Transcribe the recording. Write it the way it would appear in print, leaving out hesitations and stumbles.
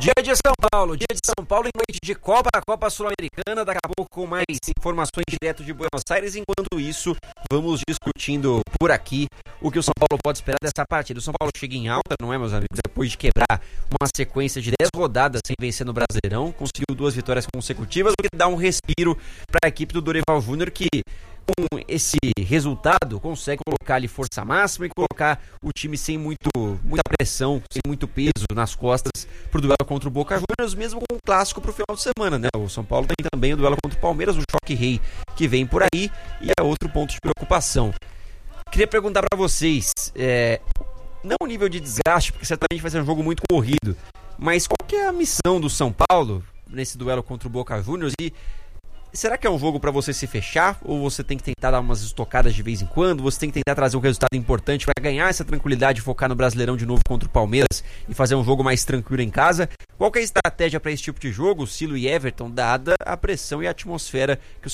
Dia de São Paulo, em noite de Copa, a Copa Sul-Americana, daqui a pouco com mais informações direto de Buenos Aires. Enquanto isso, vamos discutindo por aqui o que o São Paulo pode esperar dessa partida. O São Paulo chega em alta, não é, meus amigos? Depois de quebrar uma sequência de 10 rodadas sem vencer no Brasileirão, conseguiu 2 vitórias consecutivas, o que dá um respiro para a equipe do Dorival Júnior, que com esse resultado consegue colocar ali força máxima e colocar o time sem muita pressão, sem muito peso nas costas pro duelo contra o Boca Juniors, mesmo com o clássico pro final de semana, né? O São Paulo tem também o duelo contra o Palmeiras, o choque rei que vem por aí, e é outro ponto de preocupação. Queria perguntar para vocês, não o nível de desgaste, porque certamente vai ser um jogo muito corrido, mas qual que é a missão do São Paulo nesse duelo contra o Boca Juniors? E será que é um jogo para você se fechar? Ou você tem que tentar dar umas estocadas de vez em quando? Você tem que tentar trazer um resultado importante para ganhar essa tranquilidade e focar no Brasileirão de novo contra o Palmeiras e fazer um jogo mais tranquilo em casa? Qual que é a estratégia para esse tipo de jogo, Silo e Everton, dada a pressão e a atmosfera que o